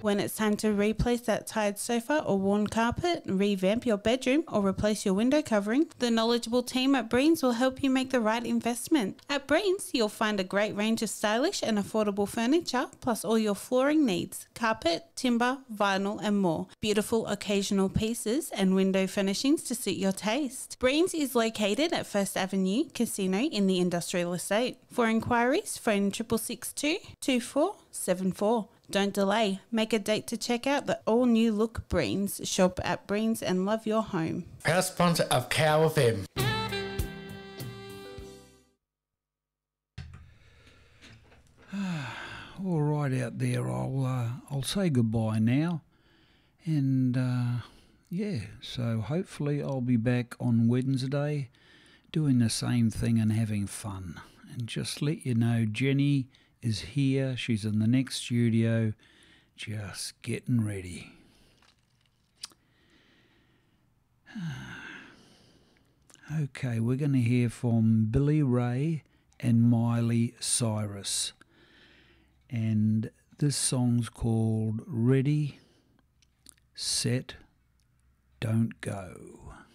When it's time to replace that tired sofa or worn carpet, revamp your bedroom or replace your window covering, the knowledgeable team at Breens will help you make the right investment. At Breens, you'll find a great range of stylish and affordable furniture, plus all your flooring needs, carpet, timber, vinyl and more. Beautiful occasional pieces and window furnishings to suit your taste. Breens is located at First Avenue Casino in the Industrial Estate. For inquiries, phone 6662 2474. Don't delay. Make a date to check out the all-new look Breens. Shop at Breens and love your home. Proud sponsor of Cow FM. All right out there, I'll say goodbye now. And, so hopefully I'll be back on Wednesday doing the same thing and having fun. And just let you know, Jenny is here. She's in the next studio, just getting ready. Okay, we're going to hear from Billy Ray and Miley Cyrus. And this song's called Ready, Set, Don't Go.